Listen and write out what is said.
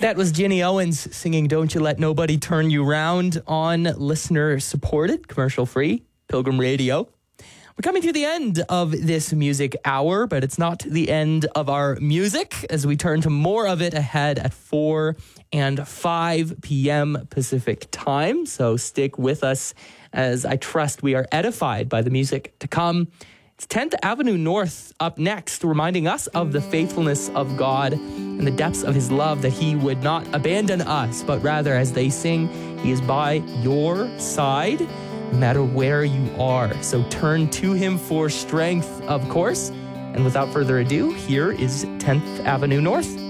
That was Ginny Owens singing Don't You Let Nobody Turn You Round on listener-supported, commercial-free Pilgrim Radio. We're coming to the end of this music hour, but it's not the end of our music as we turn to more of it ahead at 4 and 5 p.m. Pacific time. So stick with us as I trust we are edified by the music to come. It's 10th Avenue North up next, reminding us of the faithfulness of God and the depths of his love, that he would not abandon us, but rather, as they sing, he is by your side, no matter where you are. So turn to him for strength, of course. And without further ado, here is 10th Avenue North.